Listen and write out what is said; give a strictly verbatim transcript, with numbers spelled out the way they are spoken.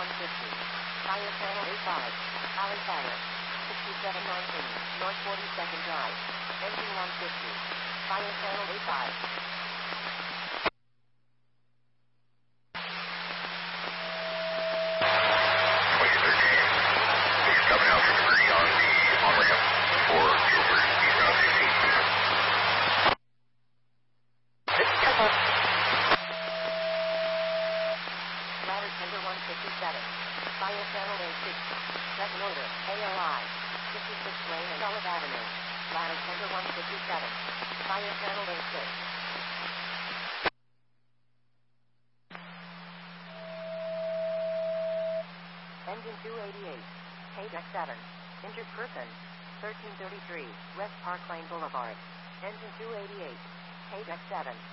one fifty. Fire channel A five. Alley fire. sixty-seven nineteen. North forty-second Drive. Engine one fifty. Fire channel A five. Fire channel A six. Second order, A O I. fifty-six lane and Olive Avenue. Ladder tender one fifty-seven. Fire channel A six. Engine two eighty-eight. K deck seven. Injured person. thirteen thirty-three. West Park Lane Boulevard. Engine two eighty-eight. K deck seven.